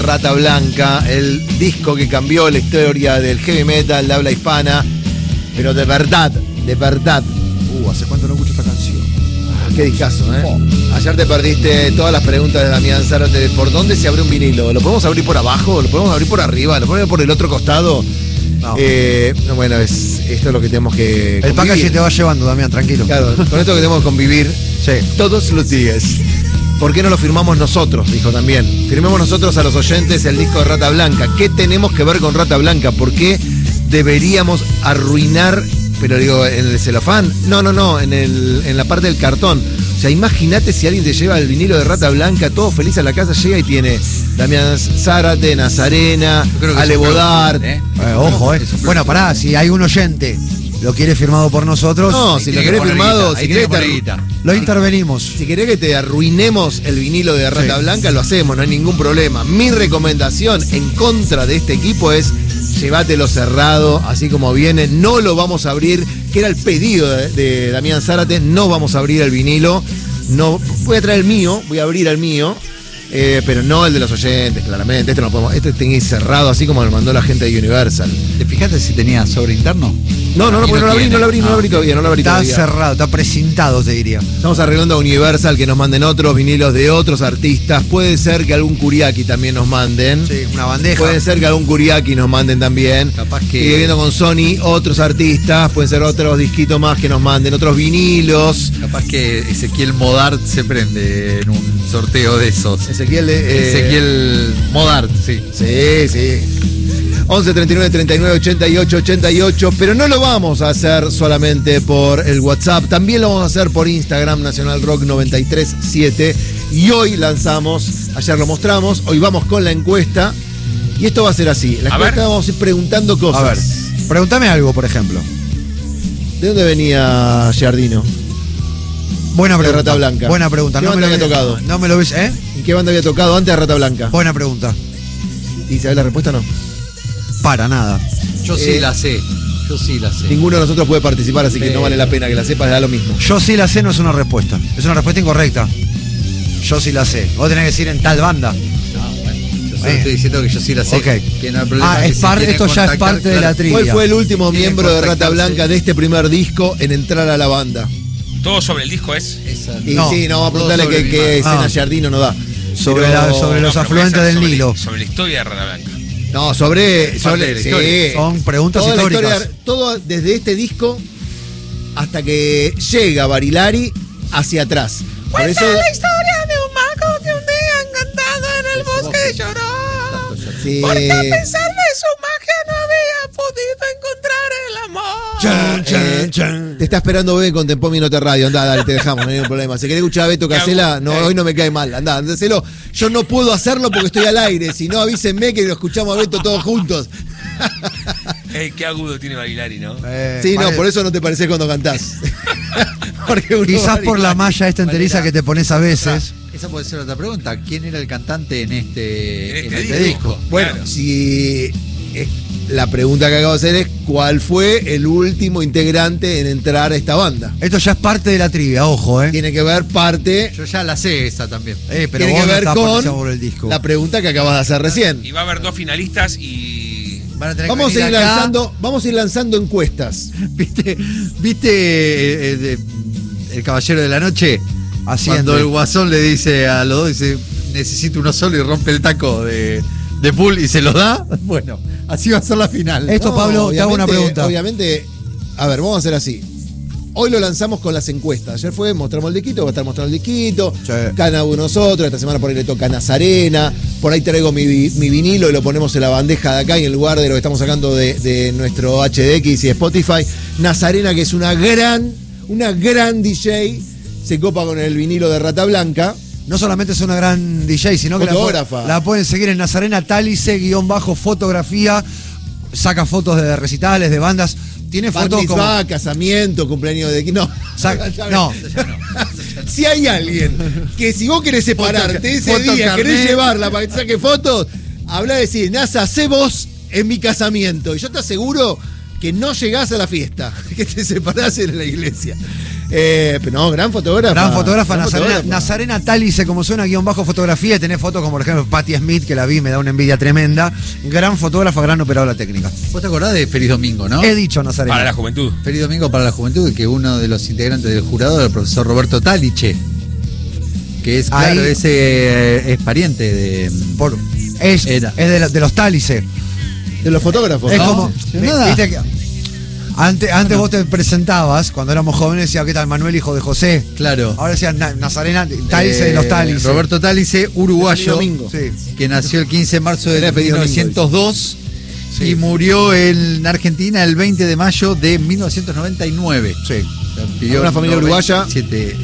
Rata Blanca, el disco que cambió la historia del heavy metal de habla hispana, pero de verdad. ¿Hace cuánto no escucho esta canción? Qué discazo, ¿eh? Ayer te perdiste todas las preguntas de Damián Zárate. ¿Por dónde se abre un vinilo? ¿Lo podemos abrir por abajo? ¿Lo podemos abrir por arriba? ¿Lo podemos abrir por el otro costado? No. Bueno, esto es lo que tenemos que El package te va llevando, Damián, tranquilo. Claro, con esto que tenemos que convivir Sí. todos los días. ¿Por qué no lo firmamos nosotros? Dijo también. Firmemos nosotros a los oyentes el disco de Rata Blanca. ¿Qué tenemos que ver con Rata Blanca? ¿Por qué deberíamos arruinar, pero digo, en el celofán? No, en la parte del cartón. O sea, imagínate si alguien te lleva el vinilo de Rata Blanca, todo feliz a la casa, llega y tiene Damián Zárate, Nazarena, Ale Bodart. Ojo, Bueno, pará, si hay un oyente, lo quiere firmado por nosotros. No, si lo querés firmado, si querés lo intervenimos. Si querés que te arruinemos el vinilo de Rata Blanca, lo hacemos, no hay ningún problema. Mi recomendación en contra de este equipo es llévatelo cerrado, así como viene. No lo vamos a abrir, que era el pedido de Damián Zárate. No vamos a abrir el vinilo. No, voy a traer el mío, voy a abrir el mío. Pero no el de los oyentes, claramente. Este no podemos, este tenía cerrado, así como lo mandó la gente de Universal. ¿Te fijaste si tenía sobre interno? No, porque no lo abrí todavía, Está cerrado, está precintado, te diría. Estamos arreglando a Universal que nos manden otros vinilos de otros artistas. Puede ser que algún Kuriaki también nos manden. Sí, una bandeja. Puede ser que algún Kuriaki nos manden también. Capaz que... Sigue viendo con Sony otros artistas. Pueden ser otros disquitos más que nos manden, otros vinilos. Capaz que Ezequiel Modart se prende en un sorteo de esos. Ezequiel Modart, sí. Sí. 11 39 39 88 88, pero no lo vamos a hacer solamente por el WhatsApp, también lo vamos a hacer por Instagram, Nacional Rock 937. Y hoy lanzamos, ayer lo mostramos, hoy vamos con la encuesta. Y esto va a ser así: la encuesta vamos a ir preguntando cosas. A ver, pregúntame algo, por ejemplo. ¿De dónde venía Giardino? Buena pregunta. De Rata Blanca. Buena pregunta. ¿Qué banda había tocado? No me lo ves, ¿eh? ¿Y qué banda había tocado antes de Rata Blanca? Buena pregunta. ¿Y sabés la respuesta o no? Para nada. Yo sí la sé. Ninguno de nosotros puede participar, así que no vale la pena que la sepas, da lo mismo. Yo sí la sé no es una respuesta. Es una respuesta incorrecta. Yo sí la sé. Vos tenés que decir en tal banda. No, bueno. Yo solo estoy diciendo que yo sí la sé. Ok. Que no hay problema, que esto ya es parte de la trivia. ¿Cuál fue el último miembro de Rata contactarse. Blanca de este primer disco en entrar a la banda? Todo sobre el disco es. Y No, sí, no, vamos a preguntarle sobre qué escena Ah. Giardino nos da. Sobre Pero- los afluentes del Nilo. Sobre la historia de Rata Blanca. No, sobre de la historia. Son preguntas toda la históricas. historia, todo desde este disco hasta que llega Barilari hacia atrás. Por eso, la historia de un mago que un día encantado en el bosque lloró. sí, Porque a pesar de su magia no había podido encontrar el amor. te está esperando Bebe con Tempo Minuto Radio. Andá, dale, te dejamos, no hay ningún problema. Si querés escuchar a Beto Casella, no, hoy no me cae mal. Andá, hacelo. Yo no puedo hacerlo porque estoy al aire. Si no, avísenme que lo escuchamos a Beto todos juntos. Qué agudo tiene Barilari, ¿no? Sí, no, por eso no te pareces cuando cantás. Porque uno Quizás por la Barilari- malla esta enteriza que te pones a veces. Esa puede ser otra pregunta. ¿Quién era el cantante en este disco? Bueno, Claro. si la pregunta que acabo de hacer es ¿cuál fue el último integrante en entrar a esta banda? Esto ya es parte de la trivia, ojo, ¿eh? Tiene que ver parte, Yo ya la sé esa también. Pero tiene vos que no ver estás con participando por el disco. la pregunta que acabas de hacer recién. Y va a haber dos finalistas y. Van a tener que Vamos a ir venir acá. vamos a ir lanzando encuestas. ¿Viste el Caballero de la Noche? Haciendo. Cuando el Guasón le dice a los dos, dice, necesito uno solo y rompe el taco de pool y se lo da. Bueno, así va a ser la final. Esto, Pablo, te hago una pregunta. Obviamente, a ver, vamos a hacer así. Hoy lo lanzamos con las encuestas. Ayer mostramos el disquito, va a estar mostrando el disquito. Sí. Cada uno nosotros. Esta semana por ahí le toca Nazarena. Por ahí traigo mi vinilo y lo ponemos en la bandeja de acá y en lugar de lo que estamos sacando de nuestro HDX y Spotify. Nazarena, que es una gran DJ, se copa con el vinilo de Rata Blanca. No solamente es una gran DJ, sino que Fotógrafa. la pueden seguir en Nazarena Talice-fotografía. Saca fotos de recitales, de bandas. Tiene Bar fotos como. mitzvah, casamiento, cumpleaños de... No. No. Si hay alguien que si vos querés separarte ese foto día, carnet. querés llevarla para que te saque fotos, habla de decir, NASA, hacé vos en mi casamiento. Y yo te aseguro que no llegás a la fiesta, que te separás en la iglesia. Pero no, gran fotógrafa. Gran fotógrafa, Gran Nazarena, fotógrafa. Nazarena Talice, como suena, _fotografía. Tenés fotos como, por ejemplo, Patti Smith, que la vi, me da una envidia tremenda. Gran fotógrafa, gran operadora técnica. ¿Vos te acordás de Feliz Domingo, no? He dicho Nazarena. Para la juventud. Feliz Domingo para la Juventud, que uno de los integrantes del jurado era el profesor Roberto Taliche, que es, Ahí- claro, ese es pariente de... Es Era. de los Talice. De los fotógrafos. Es ¿no? como. nada. Viste que antes vos te presentabas, cuando éramos jóvenes, decía, ¿qué tal, Manuel, hijo de José? Claro. Ahora decían Nazarena Talice de los Talice. Roberto Talice, uruguayo, Feliz Domingo. Sí. que nació el 15 de marzo de Era Feliz Domingo, 1902 Sí. y murió en Argentina el 20 de mayo de 1999. Sí. Vivió Una familia uruguaya. 97.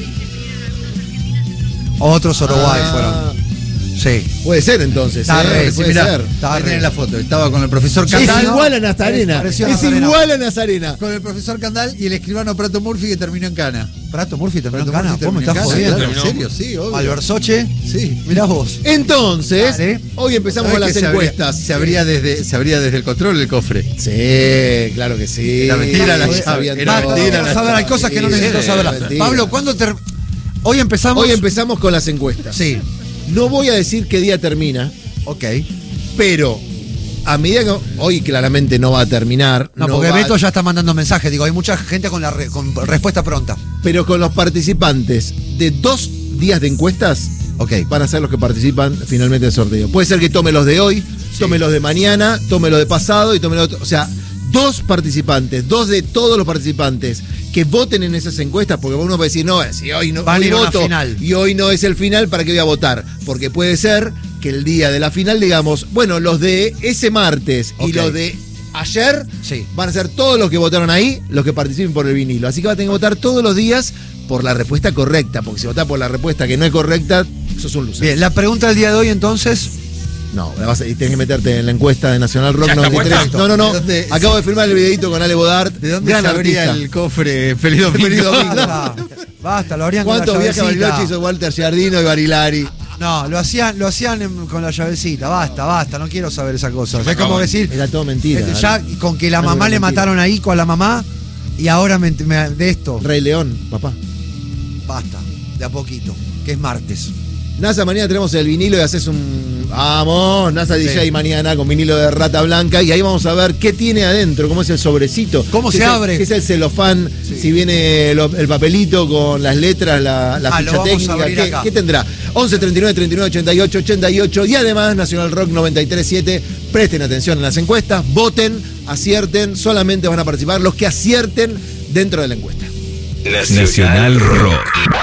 Otros Uruguay Ah, fueron. Sí. Puede ser entonces. Está re, sí, puede Mirá, ser. Está ahí re. tenés la foto. Estaba con el profesor Es Candal. igual a Nazarena. Pareció Es Nazarena. igual a Nazarena. Con el profesor Candal y el escribano Prato Murphy, que terminó en Cana. Prato Murphy terminó en Prato Cana. Murphy Vos me terminó estás en Cana, jodiendo. claro, ¿en serio? Sí, obvio. Albersoche. Sí. Mirá vos. Entonces, Dale. hoy empezamos con ¿Sabés las que encuestas. Se abría desde el control el cofre. Sí, claro que sí. Era mentira la Sí, llave, sabían era todo. mentira Vamos a ver, hay cosas que no Sí, necesito sí, saber. mentira. Pablo, ¿cuándo Hoy empezamos. Hoy empezamos con las encuestas. Sí. No voy a decir qué día termina, Ok. pero a medida que hoy claramente no va a terminar. No, porque va- Beto ya está mandando mensajes. Digo, hay mucha gente con con respuesta pronta. Pero con los participantes de 2 días de encuestas Ok. van a ser los que participan finalmente del sorteo. Puede ser que tome los de hoy, tome los de mañana, tome los de pasado y tome los otros. O sea, 2 participantes, 2 de todos los participantes que voten en esas encuestas, porque uno puede decir, no, si hoy no Van a hoy ir a una voto final. y hoy no es el final, ¿para qué voy a votar? Porque puede ser que el día de la final digamos, bueno, los de ese martes y Ok. los de ayer Sí. van a ser todos los que votaron ahí, los que participen por el vinilo. Así que va a tener que votar todos los días por la respuesta correcta, porque si votás por la respuesta que no es correcta, sos un loser. Bien, la pregunta del día de hoy entonces. No, y tenés que meterte en la encuesta de Nacional Rock ¿Ya está 93. puesta? No. ¿De dónde- Acabo de filmar el videito con Ale Bodart. ¿De dónde gran se abría artista. el cofre Feliz Domingo? Feliz Domingo. Basta, basta, lo abrían con la ¿Cuántos viajes a llavecita. Bariloche hizo Walter Giardino y Barilari? No, lo hacían con la llavecita. Basta, no quiero saber esa cosa. O sea, es como decir, Era todo mentira. ya con que la Algo mamá de le mentira. mataron a Ico a la mamá y ahora de esto. Rey León, papá. Basta, de a poquito, que es martes. NASA, mañana tenemos el vinilo y haces un... Vamos, NASA DJ Sí. mañana con vinilo de Rata Blanca y ahí vamos a ver qué tiene adentro, cómo es el sobrecito. ¿Cómo qué se es el- abre? qué es el celofán, Sí. si viene el papelito con las letras, la Lo ficha vamos a técnica, abrir ¿qué, acá. qué tendrá? 11 39 39 88 88 y además Nacional Rock 93.7. Presten atención en las encuestas, voten, acierten, solamente van a participar los que acierten dentro de la encuesta. Nacional Rock.